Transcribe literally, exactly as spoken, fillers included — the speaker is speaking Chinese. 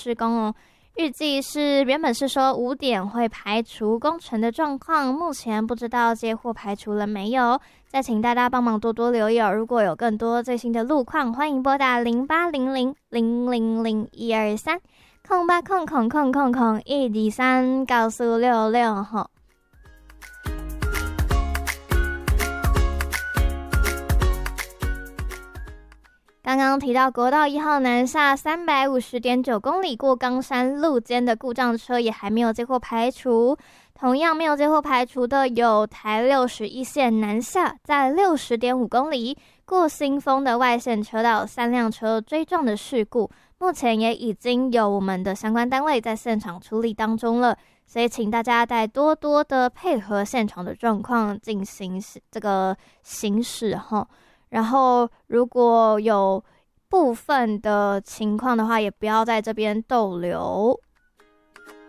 施工哦。预计是原本是说五点会排除工程的状况，目前不知道接获排除了没有。再请大家帮忙多多留意哦。如果有更多最新的路况，欢迎拨打零八零零零零零一二三空八空空空空空一二三告诉六六吼。刚刚提到国道一号南下三百五十点九公里过冈山路间的故障车也还没有接获排除，同样没有接获排除的有台六十一线南下在六十点五公里过新丰的外线车道三辆车追撞的事故，目前也已经有我们的相关单位在现场处理当中了，所以请大家再多多的配合现场的状况进行这个行驶齁。然后如果有部分的情况的话，也不要在这边逗留。